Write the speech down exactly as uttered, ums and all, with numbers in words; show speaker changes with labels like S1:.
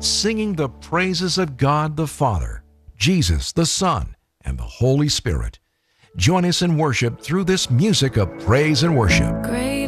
S1: singing the praises of God the Father, Jesus the Son, and the Holy Spirit. Join us in worship through this music of praise and worship.
S2: Great